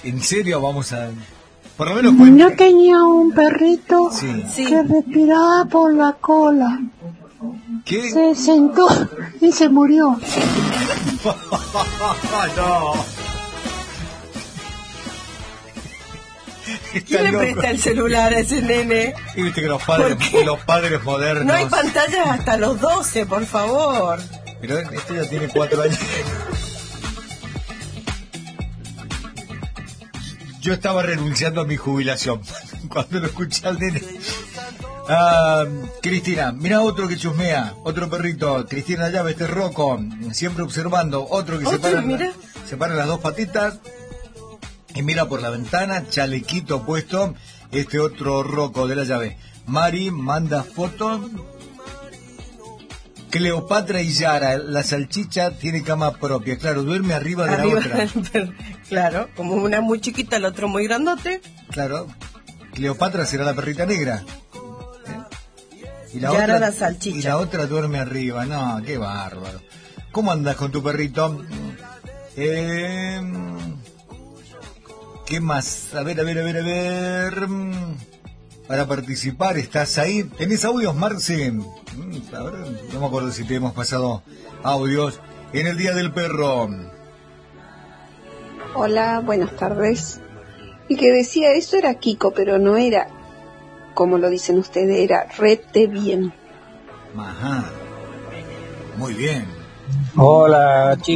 ¿En serio vamos a...? Por lo menos cuente. Yo tenía un perrito Sí. que respiraba por la cola. ¿Qué? Se sentó y se murió. No. ¿Quién le presta el celular a ese nene? Y viste que los padres modernos... No hay pantallas hasta los 12, por favor. Pero este ya tiene 4 años. Yo estaba renunciando a mi jubilación cuando lo escuché al nene. Cristina, mira otro que chusmea, otro perrito. Cristina Llave, este es Rocco, siempre observando. Otro que separa las dos patitas y mira por la ventana, chalequito puesto. Este otro Rocco de la Llave. Mari manda fotos. Cleopatra y Yara, la salchicha tiene cama propia, claro, duerme arriba de la otra. Claro, como una muy chiquita, el otro muy grandote. Claro, Cleopatra será la perrita negra. Y la Yara otra, la salchicha. Y la otra duerme arriba, no, qué bárbaro. ¿Cómo andas con tu perrito? ¿Qué más? A ver. Para participar, ¿estás ahí? ¿Tenés audios, Marce? A ver, no me acuerdo si te hemos pasado audios en el Día del Perro. Hola, buenas tardes. El que decía eso era Kiko, pero no era, como lo dicen ustedes, era rete bien. Ajá. Muy bien. Hola, chicos.